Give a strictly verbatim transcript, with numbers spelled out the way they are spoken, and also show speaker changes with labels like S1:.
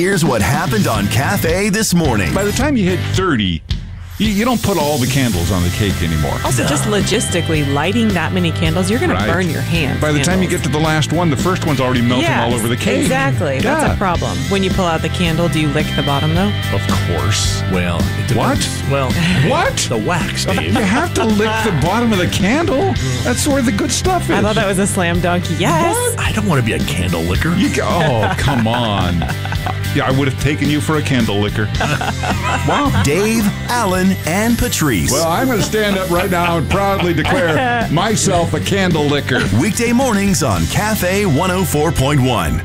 S1: Here's what happened on Cafe this morning.
S2: By the time you hit thirty, you, you don't put all the candles on the cake anymore.
S3: Also, no. just logistically, lighting that many candles, you're going
S2: right.
S3: to burn your hands.
S2: By the
S3: candles.
S2: time you get to the last one, the first one's already melting
S3: yes,
S2: all over the cake.
S3: Exactly. Yeah. That's a problem. When you pull out the candle, do you lick the bottom, though?
S2: Of course.
S4: Well, it
S2: what?
S4: Well,
S2: what?
S4: The wax, Dave.
S2: You have to lick the bottom of the candle. That's where the good stuff is.
S3: I thought that was a slam dunk. Yes.
S4: What? I don't want to be a candle licker.
S2: You go, oh, come on. Yeah, I would have taken you for a candle licker.
S1: Wow. Dave, Alan, and Patrice.
S2: Well, I'm going to stand up right now and proudly declare myself a candle licker.
S1: Weekday mornings on Cafe one oh four point one.